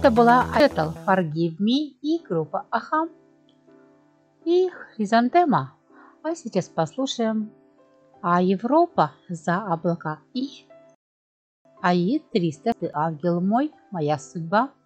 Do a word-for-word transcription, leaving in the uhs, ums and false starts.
Это была Idol Forgive Me и группа Аха и Хризантема. А сейчас послушаем А Европа за облака и АИ триста. Ты ангел мой, моя судьба.